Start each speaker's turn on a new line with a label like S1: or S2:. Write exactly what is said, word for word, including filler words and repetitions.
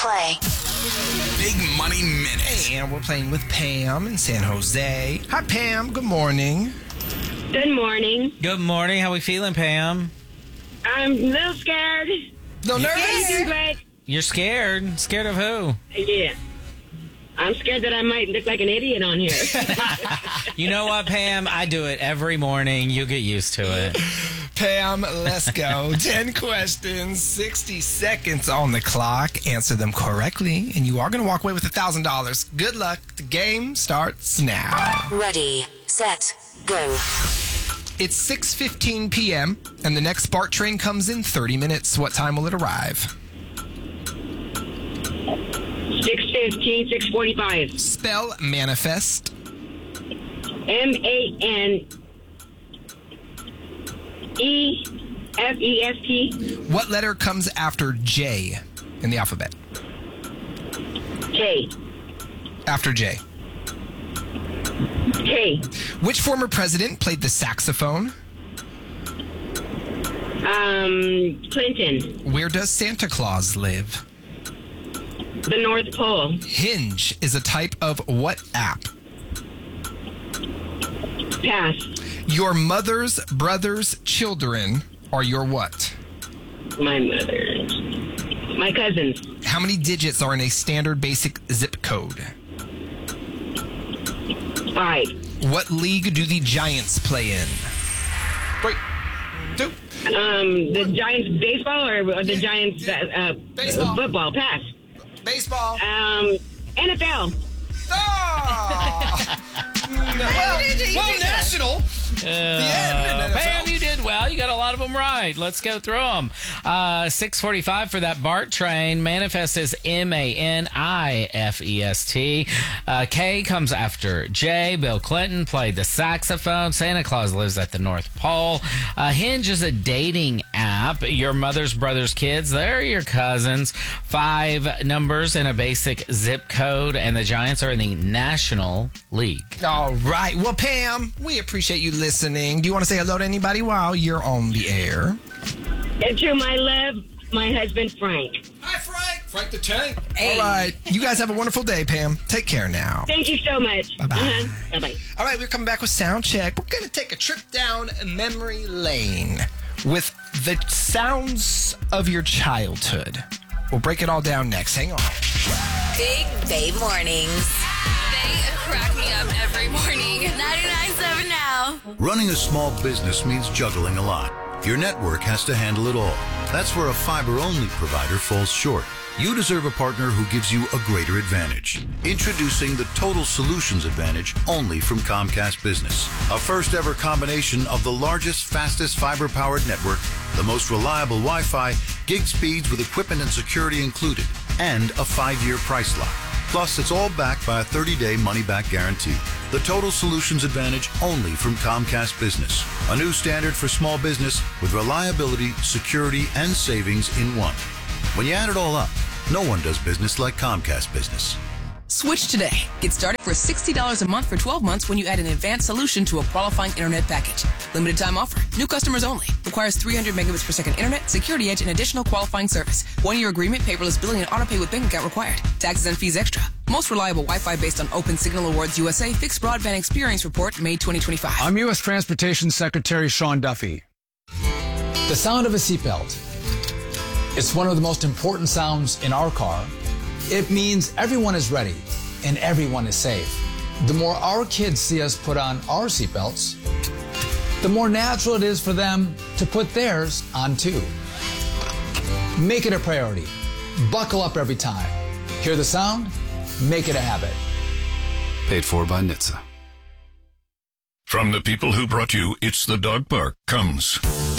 S1: Play.
S2: Big Money Minute.
S3: And we're playing with Pam in San Jose. Hi, Pam. Good morning.
S4: Good morning.
S5: Good morning. How we feeling, Pam?
S4: I'm a little scared.
S3: No nervous?
S4: Thank you, Greg.
S5: You're scared? Scared of who?
S4: Yeah. I'm scared that I might look like an idiot on here.
S5: You know what, Pam? I do it every morning. You'll get used to it.
S3: Pam, let's go. ten questions, sixty seconds on the clock. Answer them correctly, and you are going to walk away with one thousand dollars. Good luck. The game starts now.
S1: Ready, set, go.
S3: It's six fifteen p.m., and the next BART train comes in thirty minutes. What time will it arrive?
S4: six fifteen, six forty-five.
S3: Spell manifest.
S4: M A N E F E S T.
S3: What letter comes after J in the alphabet?
S4: K.
S3: After J.
S4: K.
S3: Which former president played the saxophone?
S4: Um, Clinton.
S3: Where does Santa Claus live?
S4: The North Pole.
S3: Hinge is a type of what app?
S4: Pass.
S3: Your mother's brother's children are your what?
S4: My mother. My cousins.
S3: How many digits are in a standard basic zip code?
S4: Five.
S3: What league do the Giants play in? Three, two.
S4: Um, the Giants baseball or the Giants uh,
S3: Baseball.
S4: football? Pass.
S3: Baseball.
S4: Um, N F L.
S3: Oh! well, well, national.
S5: Uh,
S3: end,
S5: Pam, you did well. You got a lot of them right. Let's go through them. Uh, six forty-five for that BART train. Manifest is M A N I F E S T. Uh, K comes after J. Bill Clinton played the saxophone. Santa Claus lives at the North Pole. Uh, Hinge is a dating app. Your mother's brother's kids, they're your cousins. Five numbers in a basic zip code. And the Giants are in the National League.
S3: All right. Well, Pam, we appreciate you listening. Do you want to say hello to anybody while you're on the air?
S4: And to my love, my husband, Frank.
S3: Hi, Frank. Frank the Tank. All right. You guys have a wonderful day, Pam. Take care now.
S4: Thank you so much.
S3: Bye-bye.
S4: Uh-huh. Bye-bye.
S3: All right, we're coming back with Sound Check. We're going to take a trip down memory lane with the sounds of your childhood. We'll break it all down next. Hang on.
S1: Big Bay Mornings.
S6: They crack me up every morning. ninety-nine point seven now.
S7: Running a small business means juggling a lot. Your network has to handle it all. That's where a fiber-only provider falls short. You deserve a partner who gives you a greater advantage. Introducing the Total Solutions Advantage only from Comcast Business. A first-ever combination of the largest, fastest fiber-powered network, the most reliable Wi-Fi, gig speeds with equipment and security included, and a five-year price lock. Plus, it's all backed by a thirty-day money-back guarantee. The Total Solutions Advantage only from Comcast Business. A new standard for small business with reliability, security, and savings in one. When you add it all up, no one does business like Comcast Business.
S8: Switch today. Get started for sixty dollars a month for twelve months when you add an advanced solution to a qualifying internet package. Limited time offer. New customers only. Requires three hundred megabits per second internet, security edge, and additional qualifying service. One-year agreement, paperless billing, and autopay with bank account required. Taxes and fees extra. Most reliable Wi-Fi based on Open Signal Awards U S A Fixed Broadband Experience Report, May twenty twenty-five.
S9: I'm U S Transportation Secretary Sean Duffy. The sound of a seatbelt. It's one of the most important sounds in our car. It means everyone is ready and everyone is safe. The more our kids see us put on our seatbelts, the more natural it is for them to put theirs on too. Make it a priority. Buckle up every time. Hear the sound? Make it a habit.
S10: Paid for by N H T S A.
S11: From the people who brought you It's the Dog Park comes